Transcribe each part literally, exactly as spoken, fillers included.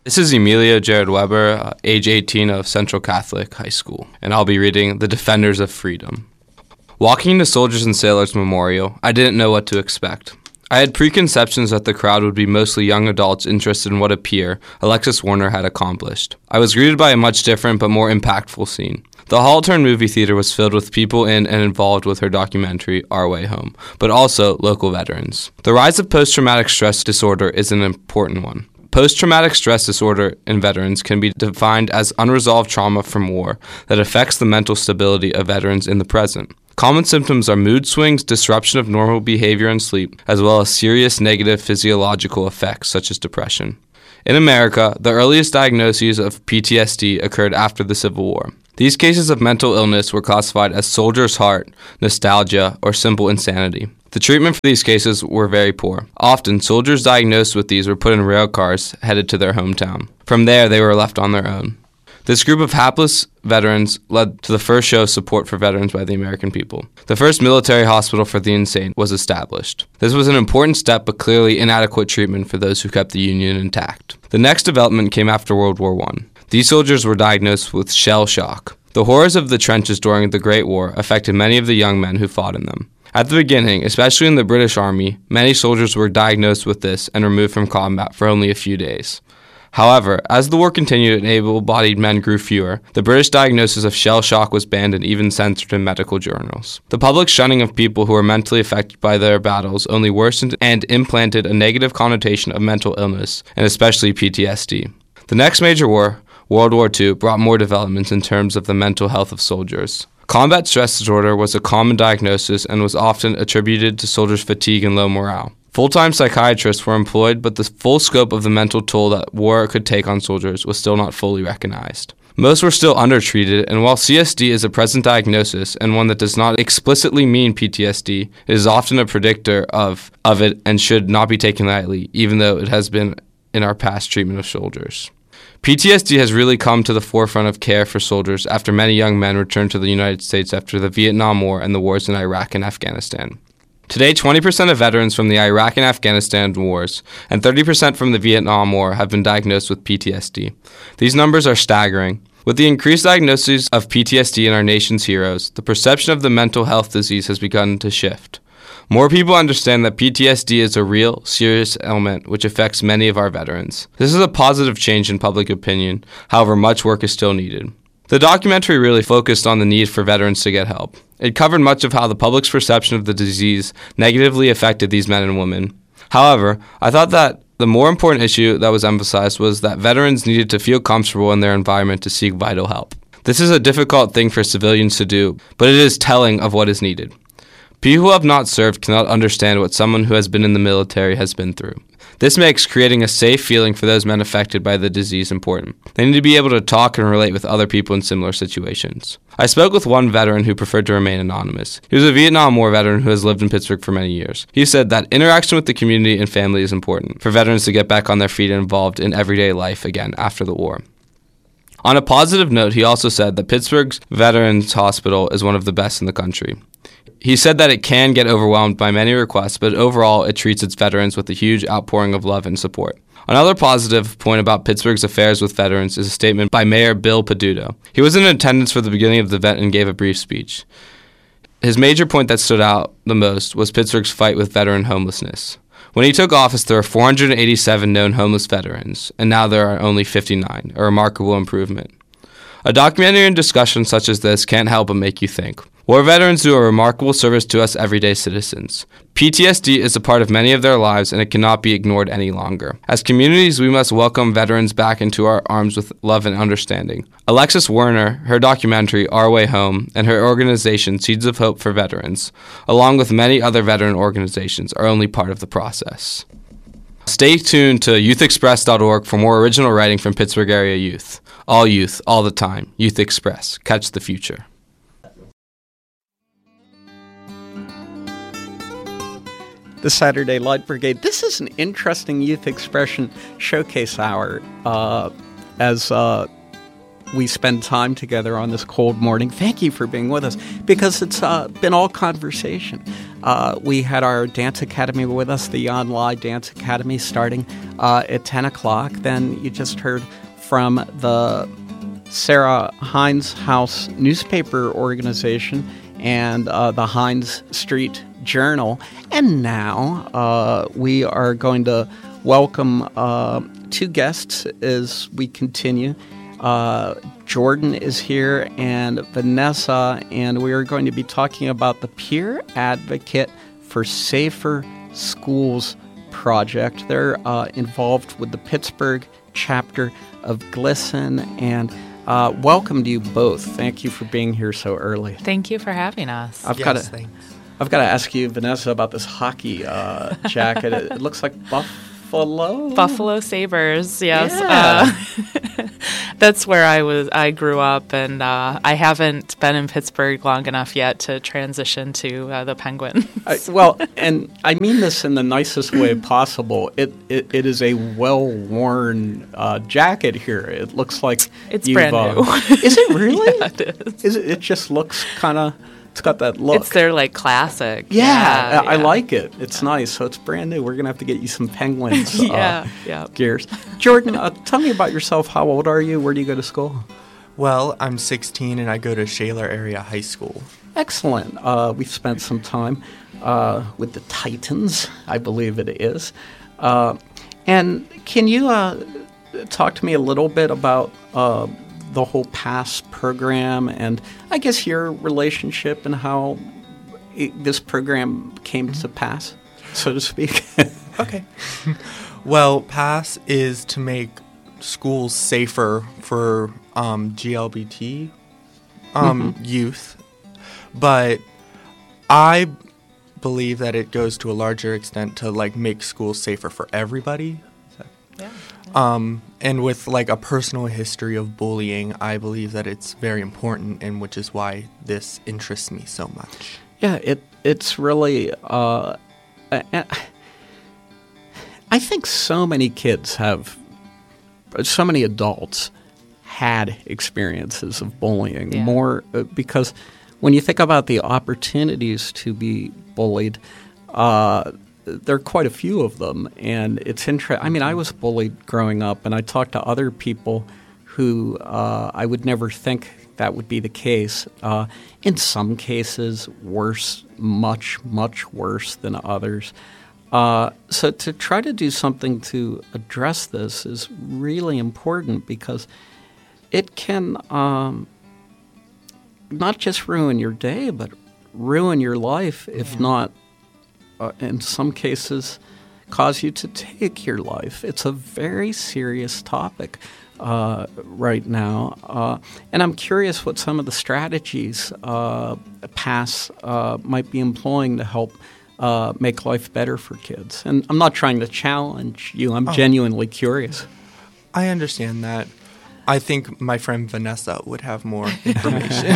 This is Emilio Jared Weber, uh, age eighteen of Central Catholic High School, and I'll be reading The Defenders of Freedom. Walking to Soldiers and Sailors Memorial, I didn't know what to expect. I had preconceptions that the crowd would be mostly young adults interested in what a peer, Alexis Warner, had accomplished. I was greeted by a much different but more impactful scene. The Hall-Turn movie theater was filled with people in and involved with her documentary, Our Way Home, but also local veterans. The rise of post-traumatic stress disorder is an important one. Post-traumatic stress disorder in veterans can be defined as unresolved trauma from war that affects the mental stability of veterans in the present. Common symptoms are mood swings, disruption of normal behavior and sleep, as well as serious negative physiological effects such as depression. In America, the earliest diagnoses of P T S D occurred after the Civil War. These cases of mental illness were classified as soldier's heart, nostalgia, or simple insanity. The treatment for these cases were very poor. Often, soldiers diagnosed with these were put in rail cars headed to their hometown. From there, they were left on their own. This group of hapless veterans led to the first show of support for veterans by the American people. The first military hospital for the insane was established. This was an important step, but clearly inadequate treatment for those who kept the Union intact. The next development came after World War One. These soldiers were diagnosed with shell shock. The horrors of the trenches during the Great War affected many of the young men who fought in them. At the beginning, especially in the British Army, many soldiers were diagnosed with this and removed from combat for only a few days. However, as the war continued and able-bodied men grew fewer, the British diagnosis of shell shock was banned and even censored in medical journals. The public shunning of people who were mentally affected by their battles only worsened and implanted a negative connotation of mental illness, and especially P T S D. The next major war, World War Two, brought more developments in terms of the mental health of soldiers. Combat stress disorder was a common diagnosis and was often attributed to soldiers' fatigue and low morale. Full-time psychiatrists were employed, but the full scope of the mental toll that war could take on soldiers was still not fully recognized. Most were still undertreated, and while C S D is a present diagnosis and one that does not explicitly mean P T S D, it is often a predictor of, of it and should not be taken lightly, even though it has been in our past treatment of soldiers. P T S D has really come to the forefront of care for soldiers after many young men returned to the United States after the Vietnam War and the wars in Iraq and Afghanistan. Today, twenty percent of veterans from the Iraq and Afghanistan wars and thirty percent from the Vietnam War have been diagnosed with P T S D. These numbers are staggering. With the increased diagnoses of P T S D in our nation's heroes, the perception of the mental health disease has begun to shift. More people understand that P T S D is a real, serious ailment which affects many of our veterans. This is a positive change in public opinion, however much work is still needed. The documentary really focused on the need for veterans to get help. It covered much of how the public's perception of the disease negatively affected these men and women. However, I thought that the more important issue that was emphasized was that veterans needed to feel comfortable in their environment to seek vital help. This is a difficult thing for civilians to do, but it is telling of what is needed. People who have not served cannot understand what someone who has been in the military has been through. This makes creating a safe feeling for those men affected by the disease important. They need to be able to talk and relate with other people in similar situations. I spoke with one veteran who preferred to remain anonymous. He was a Vietnam War veteran who has lived in Pittsburgh for many years. He said that interaction with the community and family is important for veterans to get back on their feet and involved in everyday life again after the war. On a positive note, he also said that Pittsburgh's Veterans Hospital is one of the best in the country. He said that it can get overwhelmed by many requests, but overall it treats its veterans with a huge outpouring of love and support. Another positive point about Pittsburgh's affairs with veterans is a statement by Mayor Bill Peduto. He was in attendance for the beginning of the event and gave a brief speech. His major point that stood out the most was Pittsburgh's fight with veteran homelessness. When he took office, there were four hundred eighty-seven known homeless veterans, and now there are only fifty-nine, a remarkable improvement. A documentary and discussion such as this can't help but make you think. War veterans do a remarkable service to us everyday citizens. P T S D is a part of many of their lives, and it cannot be ignored any longer. As communities, we must welcome veterans back into our arms with love and understanding. Alexis Warner, her documentary, Our Way Home, and her organization, Seeds of Hope for Veterans, along with many other veteran organizations, are only part of the process. Stay tuned to youth express dot org for more original writing from Pittsburgh area youth. All youth, all the time. Youth Express. Catch the future. The Saturday Light Brigade. This is an interesting youth expression showcase hour. Uh, as uh, we spend time together on this cold morning. Thank you for being with us, because it's uh, been all conversation. Uh, we had our dance academy with us, the Jan Lai Dance Academy, starting uh, at ten o'clock. Then you just heard from the Sarah Hines House newspaper organization and uh, the Hines Street Journal. And now uh, we are going to welcome uh, two guests as we continue. Uh, Jordan is here and Vanessa, and we are going to be talking about the Peer Advocate for Safer Schools project. They're uh, involved with the Pittsburgh chapter of GLSEN, and uh, welcome to you both. Thank you for being here so early. Thank you for having us. I've yes, got to, thanks. I've got to ask you, Vanessa, about this hockey uh, jacket. it, it looks like Buffalo. Buffalo Sabres, yes. Yeah. Uh, that's where I was. I grew up, and uh, I haven't been in Pittsburgh long enough yet to transition to uh, the Penguins. I, well, and I mean this in the nicest way possible. It it, it is a well-worn uh, jacket here. It looks like It's you've, brand uh, new. Is it really? Yeah, it is. Is it? It just looks kind of. It's got that look. It's their like classic. Yeah, yeah I, I yeah. like it. It's nice. So it's brand new. We're gonna have to get you some Penguins. Yeah, uh, yeah. Gears. Jordan, uh, tell me about yourself. How old are you? Where do you go to school? Well, I'm sixteen and I go to Shaler Area High School. Excellent. Uh, we've spent some time uh, with the Titans, I believe it is. Uh, and can you uh, talk to me a little bit about uh, the whole PASS program and I guess your relationship and how it, this program came to pass, so to speak? Okay. Well, PASS is to make schools safer for um, G L B T um, mm-hmm. youth, but I believe that it goes to a larger extent to like make schools safer for everybody. Yeah. Um, and with like a personal history of bullying, I believe that it's very important, and which is why this interests me so much. Yeah, it it's really. Uh, I think so many kids have, so many adults had experiences of bullying. Yeah. More uh, because when you think about the opportunities to be bullied. Uh, There are quite a few of them, and it's interesting. I mean, I was bullied growing up, and I talked to other people who uh, I would never think that would be the case. Uh, in some cases, worse, much, much worse than others. Uh, so to try to do something to address this is really important because it can um, not just ruin your day, but ruin your life, if Yeah. not Uh, in some cases, cause you to take your life. It's a very serious topic uh, right now. Uh, and I'm curious what some of the strategies uh, PASS uh, might be employing to help uh, make life better for kids. And I'm not trying to challenge you. I'm Oh. genuinely curious. I understand that. I think my friend Vanessa would have more information.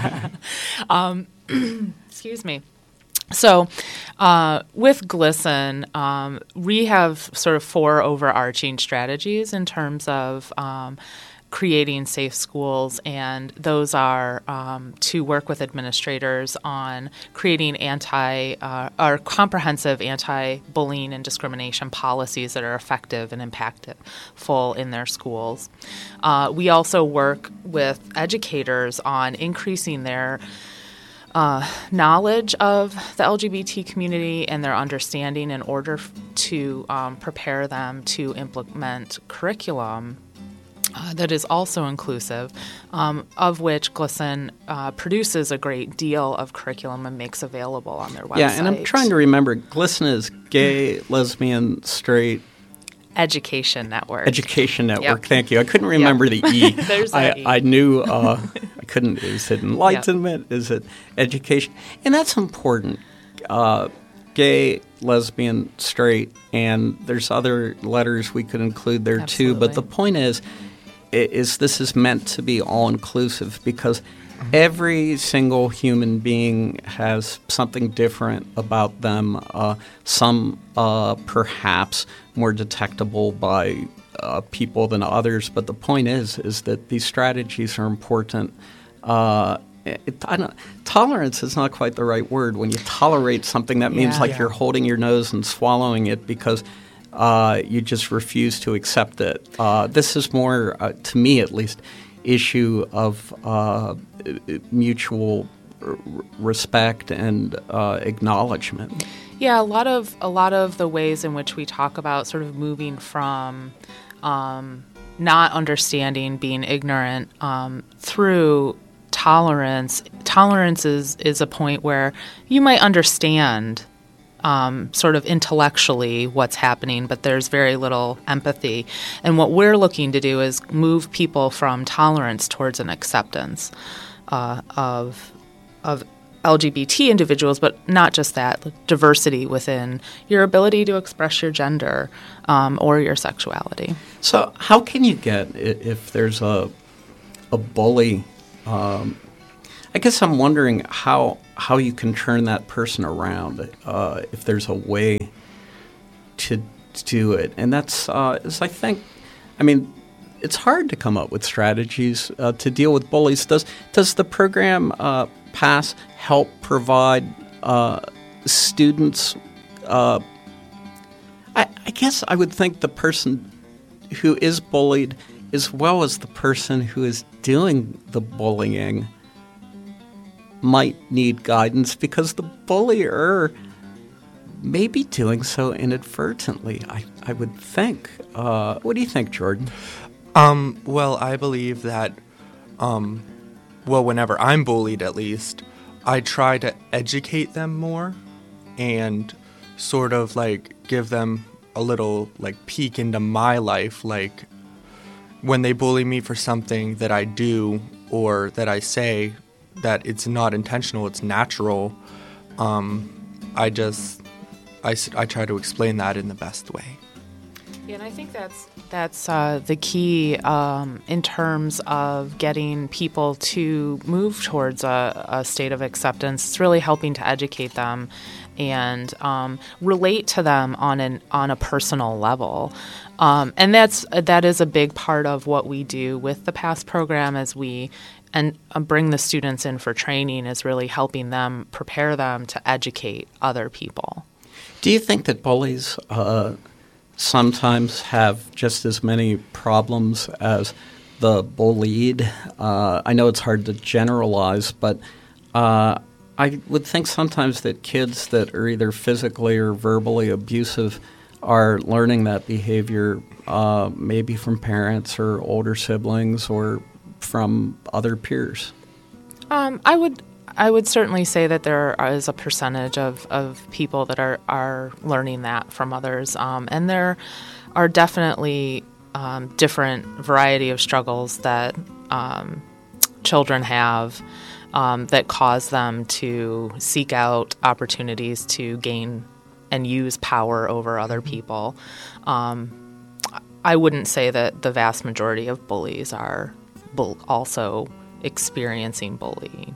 um, excuse me. So uh, with GLSEN, um, we have sort of four overarching strategies in terms of um, creating safe schools, and those are um, to work with administrators on creating anti uh, or comprehensive anti-bullying and discrimination policies that are effective and impactful in their schools. Uh, we also work with educators on increasing their Uh, knowledge of the L G B T community and their understanding in order f- to um, prepare them to implement curriculum uh, that is also inclusive, um, of which GLSEN uh, produces a great deal of curriculum and makes available on their website. Yeah, and I'm trying to remember, GLSEN is gay, lesbian, straight, Education Network. Education Network. Yep. Thank you. I couldn't remember Yep. the E. There's I, that E. I knew uh, I couldn't. Is it enlightenment? Yep. Is it education? And that's important. Uh, gay, lesbian, straight, and there's other letters we could include there Absolutely. too. But the point is, is this is meant to be all inclusive because every single human being has something different about them. Uh, some uh, perhaps more detectable by uh, people than others, but the point is is that these strategies are important. Uh, it, I don't, tolerance is not quite the right word. When you tolerate something, that means Yeah. like Yeah. you're holding your nose and swallowing it because uh, you just refuse to accept it. Uh, this is more, uh, to me at least, issue of uh, mutual r- respect and uh, acknowledgement. Yeah, a lot of a lot of the ways in which we talk about sort of moving from um, not understanding, being ignorant, um, through tolerance. Tolerance is is a point where you might understand um, sort of intellectually what's happening, but there's very little empathy. And what we're looking to do is move people from tolerance towards an acceptance uh, of of L G B T individuals, but not just that, like diversity within your ability to express your gender um, or your sexuality. So how can you get, i- if there's a a bully, um, I guess I'm wondering how how you can turn that person around, uh, if there's a way to do it. And that's, uh, is I think, I mean, it's hard to come up with strategies uh, to deal with bullies. Does, does the program uh, PASS help provide uh, students, uh, I, I guess I would think the person who is bullied as well as the person who is doing the bullying might need guidance because the bullier may be doing so inadvertently, I, I would think. Uh, what do you think, Jordan? Um, well, I believe that, um, well, whenever I'm bullied, at least, I try to educate them more and sort of like give them a little like peek into my life. Like when they bully me for something that I do or that I say that it's not intentional, it's natural. Um, I just, I, s- I try to explain that in the best way. Yeah, and I think that's that's uh, the key um, in terms of getting people to move towards a, a state of acceptance. It's really helping to educate them and um, relate to them on an on a personal level, um, and that's that is a big part of what we do with the PASS program as we and uh, bring the students in for training. Is really helping them prepare them to educate other people. Do you think that bullies uh, sometimes have just as many problems as the bullied? Uh, I know it's hard to generalize, but uh, I would think sometimes that kids that are either physically or verbally abusive are learning that behavior uh, maybe from parents or older siblings or from other peers. Um, I would I would certainly say that there is a percentage of, of people that are, are learning that from others, um, and there are definitely um, different variety of struggles that um, children have um, that cause them to seek out opportunities to gain and use power over other people. Um, I wouldn't say that the vast majority of bullies are bull- also experiencing bullying.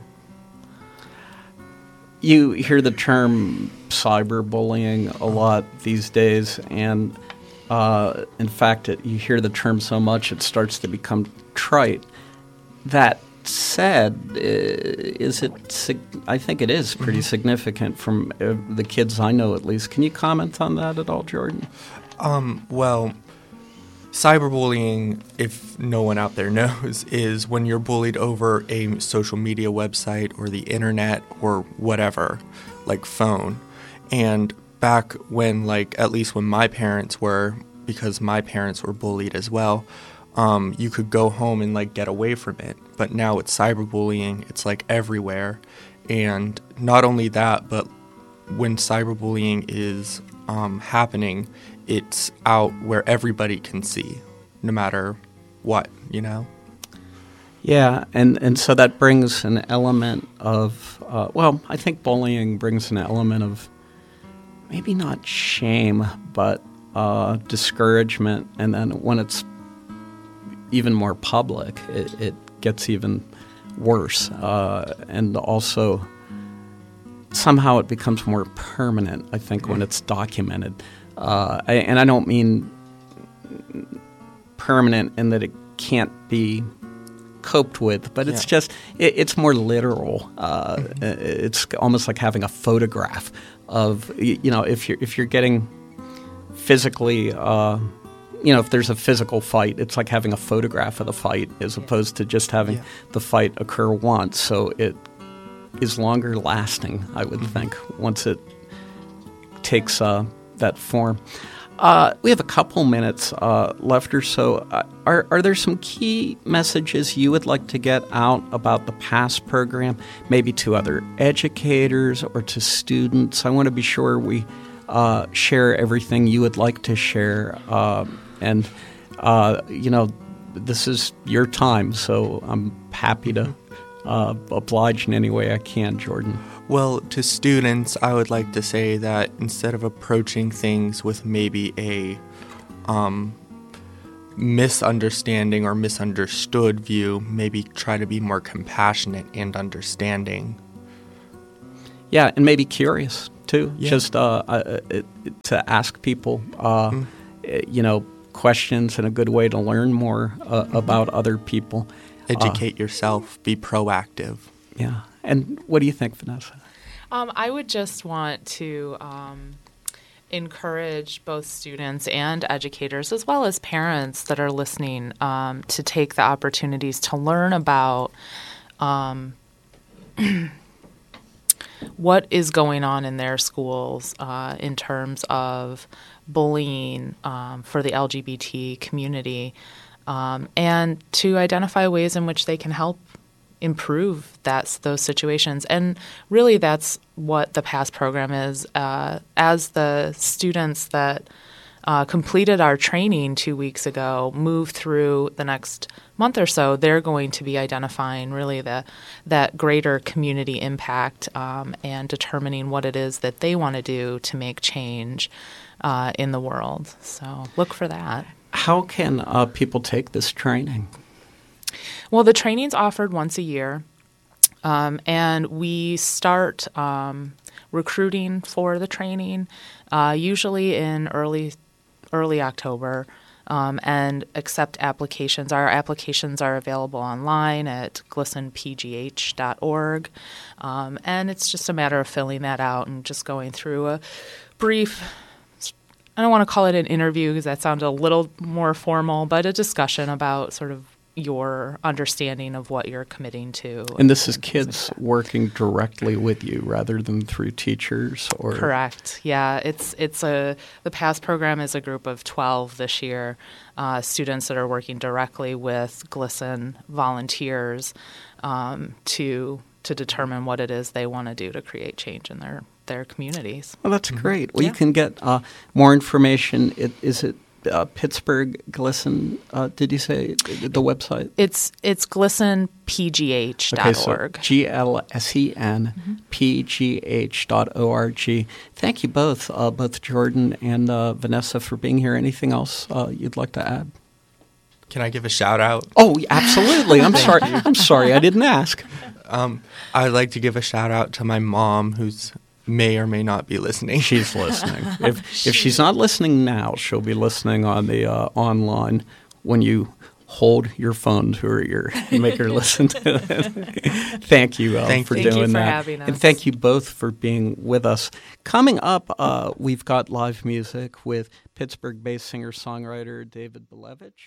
You hear the term cyberbullying a lot these days, and uh, in fact, it, you hear the term so much it starts to become trite. That said, uh, is it? sig- I think it is pretty significant from uh, the kids I know, at least. Can you comment on that at all, Jordan? Um, well, cyberbullying, if no one out there knows, is when you're bullied over a social media website or the internet or whatever, like phone. And back when, like, at least when my parents were, because my parents were bullied as well, um, you could go home and, like, get away from it. But now it's cyberbullying. It's, like, everywhere. And not only that, but when cyberbullying is um, happening, it's out where everybody can see, no matter what, you know? Yeah, and, and so that brings an element of, uh, well, I think bullying brings an element of maybe not shame, but uh, discouragement. And then when it's even more public, it, it gets even worse. Uh, and also, somehow it becomes more permanent, I think, when it's documented. Uh, I, and I don't mean permanent and that it can't be coped with, but it's Yeah. just it, it's more literal. Uh, Mm-hmm. It's almost like having a photograph of y- you know if you're if you're getting physically. Uh, You know, if there's a physical fight, it's like having a photograph of the fight as opposed to just having Yeah. the fight occur once. So it is longer lasting, I would think, once it takes uh, that form. Uh, we have a couple minutes uh, left or so. Uh, are, are there some key messages you would like to get out about the PASS program, maybe to other educators or to students? I want to be sure we uh, share everything you would like to share. Uh, and, uh, you know, this is your time, so I'm happy to uh, oblige in any way I can, Jordan. Well, to students, I would like to say that instead of approaching things with maybe a um, misunderstanding or misunderstood view, maybe try to be more compassionate and understanding. Yeah, and maybe curious, too. Yeah. Just uh, uh, it, to ask people, uh, Mm. uh, you know, questions and a good way to learn more uh, about other people. Educate yourself, be proactive. Yeah. And what do you think, Vanessa? Um, I would just want to um, encourage both students and educators, as well as parents that are listening, um, to take the opportunities to learn about um, what is going on in their schools uh, in terms of bullying um, for the L G B T community, um, and to identify ways in which they can help improve that's those situations. And really that's what the PASS program is. Uh, as the students that uh, completed our training two weeks ago move through the next month or so, they're going to be identifying really the that greater community impact um, and determining what it is that they want to do to make change uh, in the world. So look for that. How can uh, people take this training? Well, the training's offered once a year, um, and we start um, recruiting for the training uh, usually in early early October, um, and accept applications. Our applications are available online at glisson p g h dot org, um, and it's just a matter of filling that out and just going through a brief, I don't want to call it an interview because that sounds a little more formal, but a discussion about sort of your understanding of what you're committing to. And this is kids working directly with you rather than through teachers or Correct. Yeah, it's it's a the PASS program is a group of twelve this year, uh, students that are working directly with GLSEN volunteers um, to to determine what it is they want to do to create change in their their communities. Well, that's great. Well, Yeah. you can get uh, more information. It, is it uh, Pittsburgh GLSEN? Uh, did you say the website? It's it's glisson p g h dot org. Okay, so G L S E N P G H dot O R G. Thank you both, uh, both Jordan and uh, Vanessa, for being here. Anything else uh, you'd like to add? Can I give a shout out? Oh, absolutely. I'm sorry. I'm sorry. I didn't ask. Um, I'd like to give a shout out to my mom, who's may or may not be listening. She's listening. If if she's not listening now, she'll be listening on the uh, online when you hold your phone to her ear and make her listen to it. Thank you uh, Thank for you. doing Thank you for that. having us. And thank you both for being with us. Coming up, uh, we've got live music with Pittsburgh-based singer-songwriter David Belevich.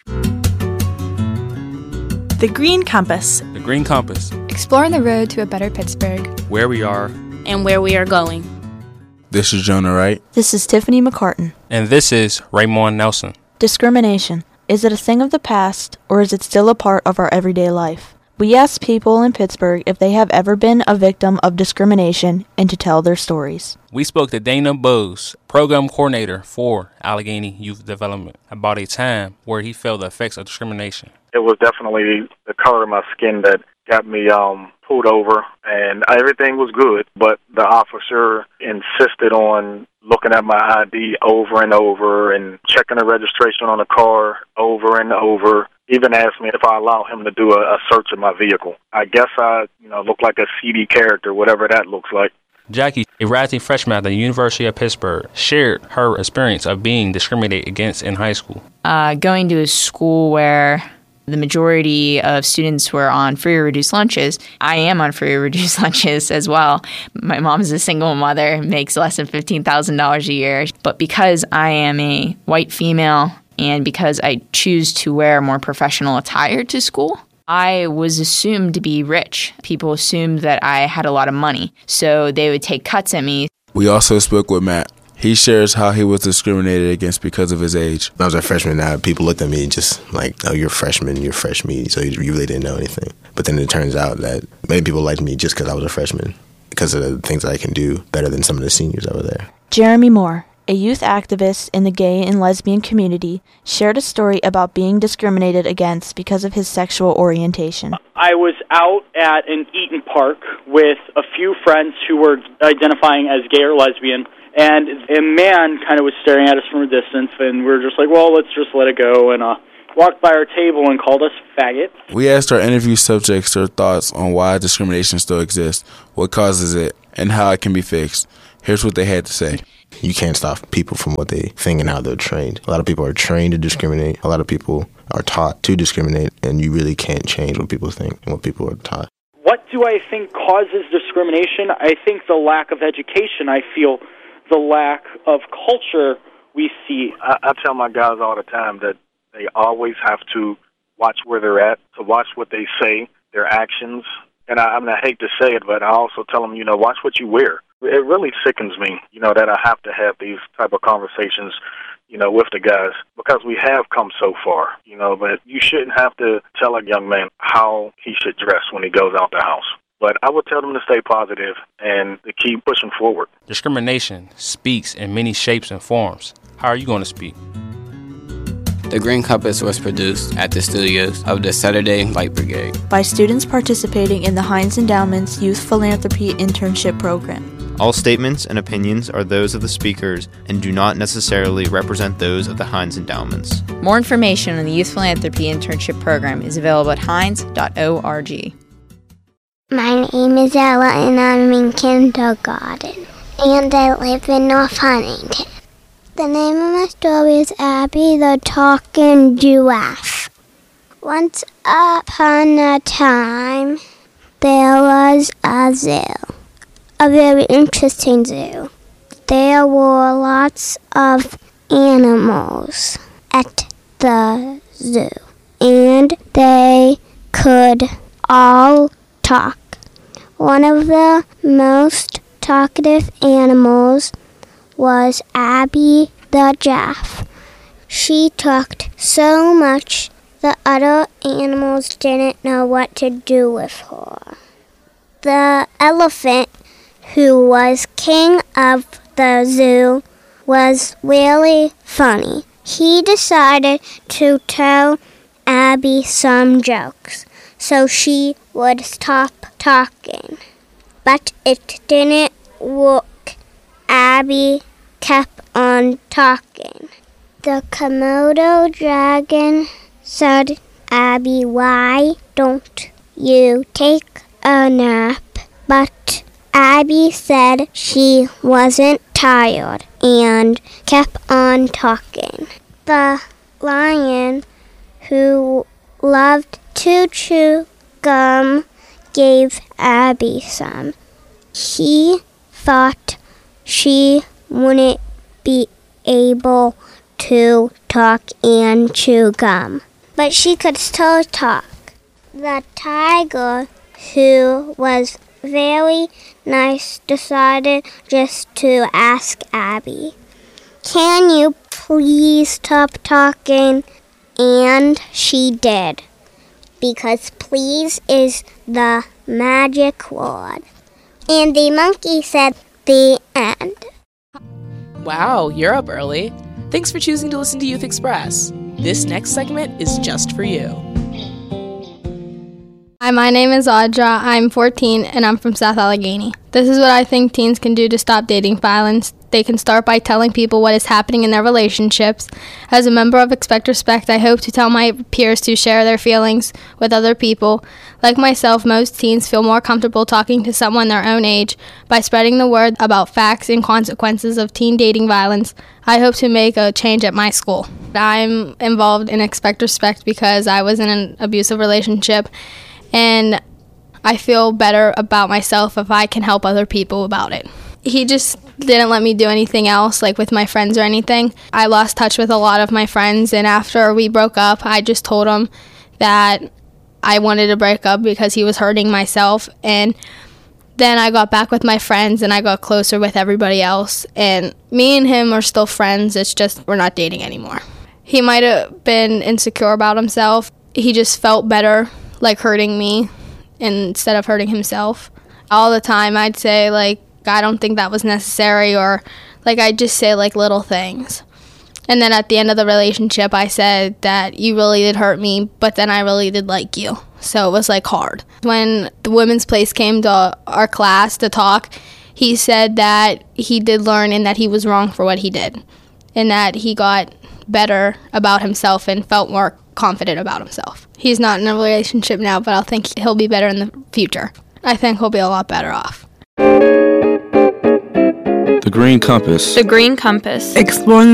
The Green Compass. The Green Compass, Exploring the road to a better Pittsburgh. where we are, and where we are going. This is Jonah Wright. This is Tiffany McCartan. and this is Raymond Nelson. Discrimination. Is it a thing of the past, or is it still a part of our everyday life? We asked people in Pittsburgh if they have ever been a victim of discrimination and to tell their stories. We spoke to Dana Bose, program coordinator for Allegheny Youth Development, about a time where he felt the effects of discrimination. It was definitely the color of my skin that got me um, pulled over, and everything was good, but the officer insisted on looking at my I D over and over and checking the registration on the car over and over. Even asked me if I allow him to do a, a search of my vehicle. I guess I, you know, look like a seedy character, whatever that looks like. Jackie, a rising freshman at the University of Pittsburgh, shared her experience of being discriminated against in high school. Uh, going to a school where the majority of students were on free or reduced lunches. I am on free or reduced lunches as well. My mom is a single mother, makes less than fifteen thousand dollars a year. But because I am a white female and because I choose to wear more professional attire to school, I was assumed to be rich. People assumed that I had a lot of money, so they would take cuts at me. We also spoke with Matt. He shares how he was discriminated against because of his age. When I was a freshman, now people looked at me just like, oh, you're a freshman, you're fresh meat, so you really didn't know anything. But then it turns out that many people liked me just because I was a freshman, because of the things that I can do better than some of the seniors over there. Jeremy Moore, a youth activist in the gay and lesbian community, shared a story about being discriminated against because of his sexual orientation. I was out at an Eaton Park with a few friends who were identifying as gay or lesbian, and a man kind of was staring at us from a distance, and we were just like, well, let's just let it go, and uh, walked by our table and called us faggot. We asked our interview subjects their thoughts on why discrimination still exists, what causes it, and how it can be fixed. Here's what they had to say. You can't stop people from what they think and how they're trained. A lot of people are trained to discriminate. A lot of people are taught to discriminate, and you really can't change what people think and what people are taught. What do I think causes discrimination? I think the lack of education. I feel the lack of culture we see. I, I tell my guys all the time that they always have to watch where they're at, to watch what they say, their actions. And I, I mean, I hate to say it, but I also tell them, you know, watch what you wear. It really sickens me, you know, that I have to have these type of conversations, you know, with the guys, because we have come so far, you know, but you shouldn't have to tell a young man how he should dress when he goes out the house. But I would tell them to stay positive and to keep pushing forward. Discrimination speaks in many shapes and forms. How are you going to speak? The Green Compass was produced at the studios of the Saturday Light Brigade by students participating in the Heinz Endowment's Youth Philanthropy Internship Program. All statements and opinions are those of the speakers and do not necessarily represent those of the Heinz Endowments. More information on the Youth Philanthropy Internship Program is available at heinz dot org. My name is Ella, and I'm in kindergarten, and I live in North Huntington. The name of my story is Abby the Talking Giraffe. Once upon a time, there was a zoo, a very interesting zoo. There were lots of animals at the zoo, and they could all talk. One of the most talkative animals was Abby the giraffe. She talked so much the other animals didn't know what to do with her. The elephant, who was king of the zoo, was really funny. He decided to tell Abby some jokes so she would stop talking. But it didn't work. Abby kept on talking. The Komodo dragon said, Abby, why don't you take a nap? But Abby said she wasn't tired and kept on talking. The lion, who loved to chew gum, gave Abby some. He thought she wouldn't be able to talk and chew gum, but she could still talk. The tiger, who was very nice, decided just to ask Abby, can you please stop talking? And she did, because please is the magic word. And the monkey said, the end. Wow, you're up early. Thanks for choosing to listen to Youth Express. This next segment is just for you. Hi, my name is Audra. I'm fourteen and I'm from South Allegheny. This is what I think teens can do to stop dating violence. They can start by telling people what is happening in their relationships. As a member of Expect Respect, I hope to tell my peers to share their feelings with other people. Like myself, most teens feel more comfortable talking to someone their own age. By spreading the word about facts and consequences of teen dating violence, I hope to make a change at my school. I'm involved in Expect Respect because I was in an abusive relationship, and I feel better about myself if I can help other people about it. He just didn't let me do anything else, like with my friends or anything. I lost touch with a lot of my friends, and after we broke up, I just told him that I wanted to break up because he was hurting myself. And then I got back with my friends, and I got closer with everybody else. And me and him are still friends. It's just we're not dating anymore. He might have been insecure about himself. He just felt better, like hurting me instead of hurting himself. All the time I'd say, like, I don't think that was necessary, or like I'd just say like little things. And then at the end of the relationship, I said that you really did hurt me, but then I really did like you. So it was like hard. When the women's place came to our class to talk, he said that he did learn and that he was wrong for what he did, and that he got better about himself and felt more confident about himself. He's not in a relationship now, but I think he'll be better in the future. I think he'll be a lot better off. The Green Compass. The Green Compass. Exploring